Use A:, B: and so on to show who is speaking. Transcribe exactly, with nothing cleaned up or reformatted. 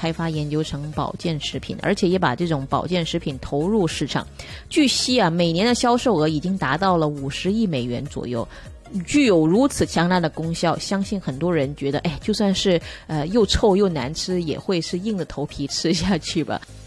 A: 开发研究成保健食品，而且也把这种保健食品投入市场。据悉啊，每年的销售额已经达到了五十亿美元左右。具有如此强大的功效，相信很多人觉得，哎，就算是呃又臭又难吃，也会是硬着头皮吃下去吧。